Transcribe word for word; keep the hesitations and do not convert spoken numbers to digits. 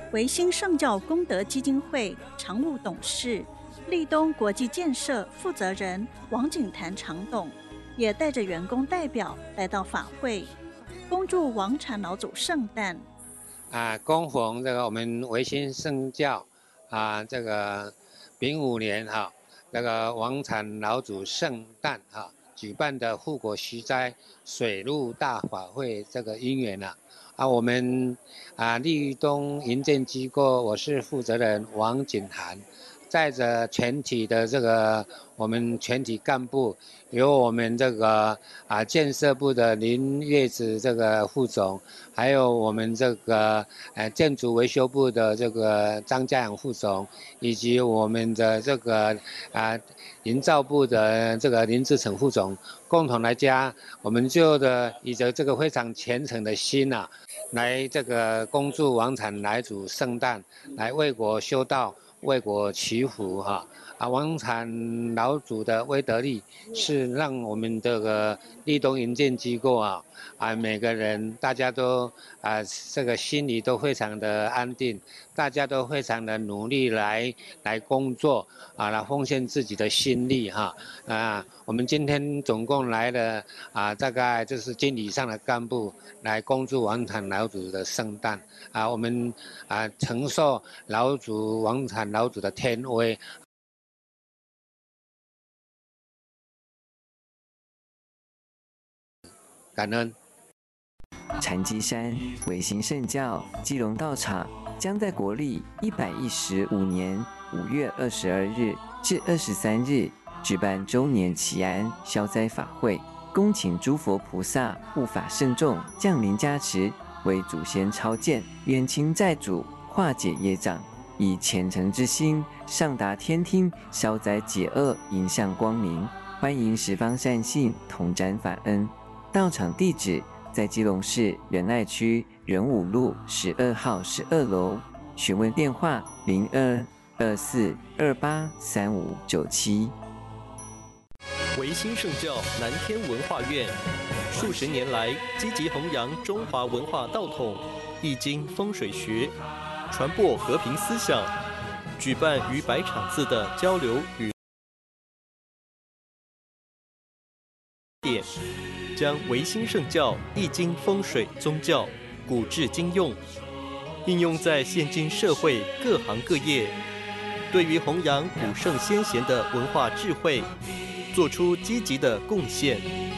维新圣教功德基金会常务董事、立东国际建设负责人王景谭常董，也带着员工代表来到法会，恭祝王禅老祖圣诞。 啊，恭逢这个我们维新圣教啊，这个丙午年哈、啊，这个王禅老祖圣诞哈、啊，举办的护国息灾水陆大法会这个因缘啊，啊，我们啊立东营建机构，我是负责人王景涵，载着全体的这个我们全体干部，由我们这个啊建设部的林月子这个副总，还有我们这个呃建筑维修部的这个张家阳副总，以及我们的这个啊营造部的这个林志成副总，共同来加，我们就的以着这个非常虔诚的心啊，来这个恭祝王禅来祖圣诞，来为国修道。为国祈福哈啊！王禅老祖的威德力是让我们这个立东营建机构啊啊每个人大家都啊这个心里都非常的安定，大家都非常的努力来来工作啊，来奉献自己的心力哈啊！我们今天总共来了啊大概就是经理以上的干部来恭祝王禅老祖的圣诞啊，我们啊承受老祖王禅老祖的天威。感恩。 禅机山维新圣教基隆道场将在国历一百一十五年五月二十二日至二十三日举办周年祈安消灾法会，恭请诸佛菩萨护法圣众降临加持，为祖先超荐，冤亲债主化解业障，以虔诚之心上达天听，消灾解厄，迎向光明。欢迎十方善信同沾法恩。道场地址在基隆市仁爱区仁武路十二号十二楼，询问电话零二二四二八三五九七。 维新圣教南天文化院数十年来积极弘扬中华文化道统、易经风水学，传播和平思想，举办逾百场次的交流与点。将维新圣教易经风水宗教古至今用，应用在现今社会各行各业，对于弘扬古圣先贤的文化智慧，做出积极的贡献。